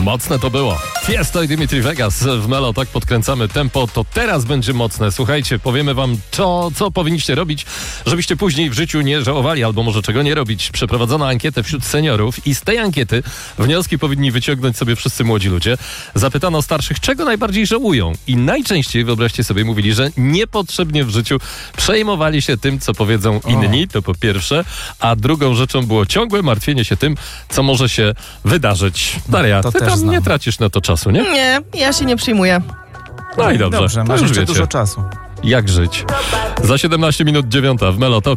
Mocne to było. Tiesto i Dimitri Vegas w Melo, tak podkręcamy tempo, to teraz będzie mocne. Słuchajcie, powiemy wam co powinniście robić, żebyście później w życiu nie żałowali, albo może czego nie robić. Przeprowadzono ankietę wśród seniorów i z tej ankiety wnioski powinni wyciągnąć sobie wszyscy młodzi ludzie. Zapytano starszych, czego najbardziej żałują i najczęściej, wyobraźcie sobie, mówili, że niepotrzebnie w życiu przejmowali się tym, co powiedzą inni, to po pierwsze, a drugą rzeczą było ciągłe martwienie się tym, co może się wydarzyć. Daria, to ty też tam znam. nie tracisz na to czasu, nie? Nie, ja się nie przyjmuję. No i dobrze, Dobrze, to masz już jeszcze wiecie, dużo czasu. jak żyć. Za 17 minut 9 w Melo Top.